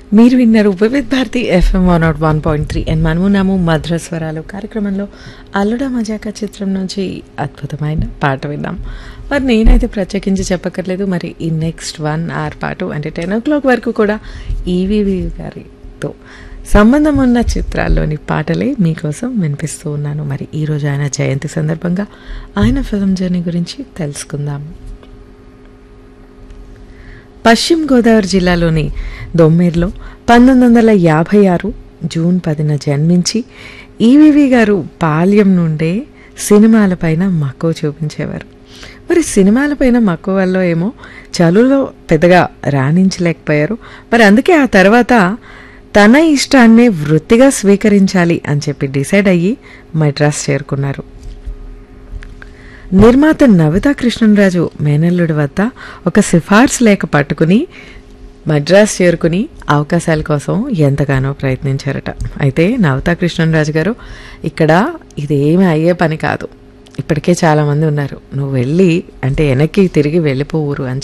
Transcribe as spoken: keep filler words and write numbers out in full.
మీరు విన్నారు Vividh Bharati FM one not one point three and మనము నాము మధురస్వరాలు కార్యక్రమంలో అల్లుడా మజాకా చిత్రం నుంచి అద్భుతమైన పాట విన్నాం. మరి నేనైతే ప్రత్యేకించి చెప్పక్కర్లేదు. మరి ఈ నెక్స్ట్ వన్ అవర్ పాటు అంటే టెన్ ఓ క్లాక్ వరకు కూడా ఈవీవి గారితో సంబంధం ఉన్న చిత్రాల్లోని పాటలే మీకోసం వినిపిస్తూ ఉన్నాను. మరి ఈరోజు ఆయన జయంతి సందర్భంగా ఆయన ఫిల్మ్ జర్నీ గురించి తెలుసుకుందాం. పశ్చిమ గోదావరి జిల్లాలోని దొమ్మేరులో పంతొమ్మిది వందల యాభై ఆరు జూన్ పదిన జన్మించి ఈవీవి గారు బాల్యం నుండే సినిమాలపైన మక్కువ చూపించేవారు. మరి సినిమాలపైన మక్కువ వల్ల ఏమో చదువులో పెద్దగా రాణించలేకపోయారు. మరి అందుకే ఆ తర్వాత తన ఇష్టాన్నే వృత్తిగా స్వీకరించాలి అని చెప్పి డిసైడ్ అయ్యి మద్రాస్ చేరుకున్నారు. నిర్మాత నవితా కృష్ణరాజు మేనల్లుడి వద్ద ఒక సిఫార్సు లేఖ పట్టుకుని మద్రాస్ చేరుకుని అవకాశాల కోసం ఎంతగానో ప్రయత్నించారట. అయితే నవితా కృష్ణరాజు గారు ఇక్కడ ఇదేమీ అయ్యే పని కాదు, ఇప్పటికే చాలామంది ఉన్నారు, నువ్వు వెళ్ళి అంటే వెనక్కి తిరిగి వెళ్ళిపోవురు అని